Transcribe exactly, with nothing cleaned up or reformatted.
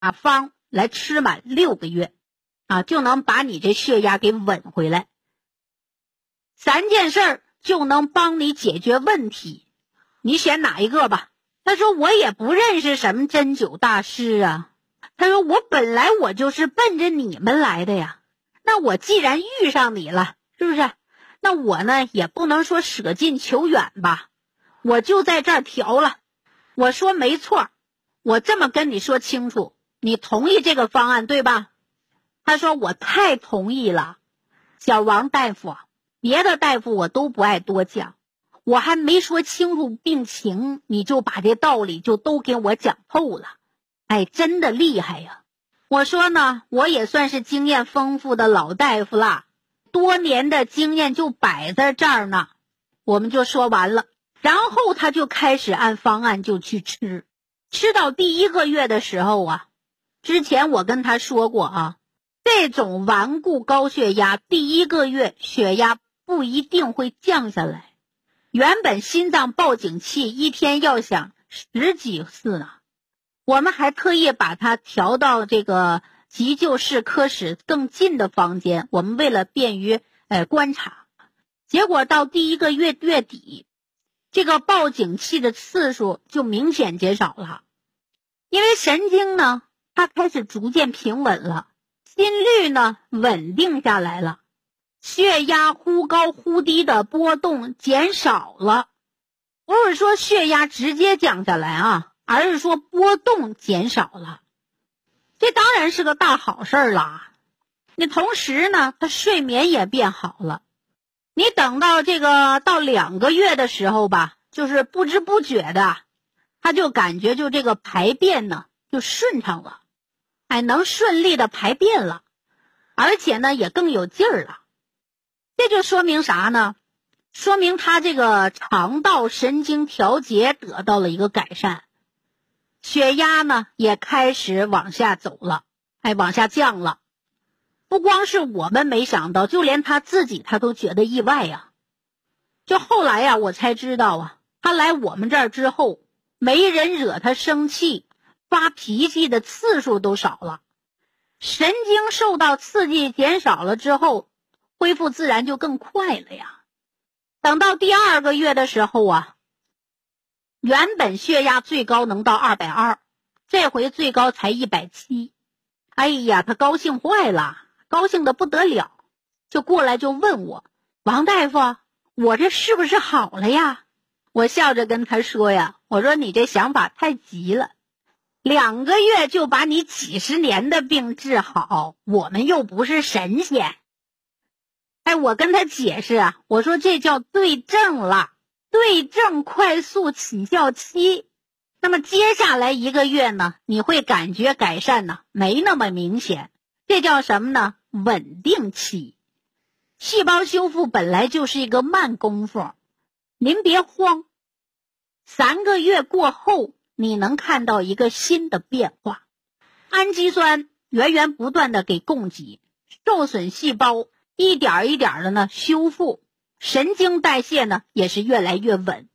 把方来吃满六个月啊，就能把你这血压给稳回来。三件事儿就能帮你解决问题，你选哪一个吧？他说我也不认识什么针灸大师啊，他说我本来我就是奔着你们来的呀，那我既然遇上你了，是不是？那我呢也不能说舍近求远吧，我就在这儿调了。我说没错，我这么跟你说清楚，你同意这个方案对吧？他说我太同意了。小王大夫，别的大夫我都不爱多讲，我还没说清楚病情，你就把这道理就都给我讲透了。哎，真的厉害呀！我说呢，我也算是经验丰富的老大夫了，多年的经验就摆在这儿呢。我们就说完了，然后他就开始按方案就去吃。吃到第一个月的时候啊，之前我跟他说过啊，这种顽固高血压第一个月血压不一定会降下来，原本心脏报警器一天要响十几次呢，我们还特意把它调到这个急救室科室更近的房间，我们为了便于呃观察。结果到第一个月月底，这个报警器的次数就明显减少了，因为神经呢它开始逐渐平稳了，心率呢稳定下来了，血压忽高忽低的波动减少了。不是说血压直接降下来啊，而是说波动减少了，这当然是个大好事儿啦。你同时呢他睡眠也变好了，你等到这个到两个月的时候吧，就是不知不觉的他就感觉就这个排便呢就顺畅了，还能顺利的排便了，而且呢也更有劲儿了。这就说明啥呢？说明他这个肠道神经调节得到了一个改善，血压呢也开始往下走了，哎，往下降了。不光是我们没想到，就连他自己他都觉得意外呀。就后来呀，我才知道啊，他来我们这儿之后，没人惹他生气，发脾气的次数都少了，神经受到刺激减少了之后，恢复自然就更快了呀。等到第二个月的时候啊，原本血压最高能到二百二，这回最高才一百七。哎呀，他高兴坏了，高兴得不得了，就过来就问我，王大夫，我这是不是好了呀？我笑着跟他说呀，我说你这想法太急了，两个月就把你几十年的病治好，我们又不是神仙。哎，我跟他解释啊，我说这叫对症了，对症快速起效期。那么接下来一个月呢，你会感觉改善呢没那么明显，这叫什么呢？稳定期。细胞修复本来就是一个慢功夫，您别慌，三个月过后你能看到一个新的变化，氨基酸源源不断的给供给，受损细胞一点一点的呢修复，神经代谢呢也是越来越稳。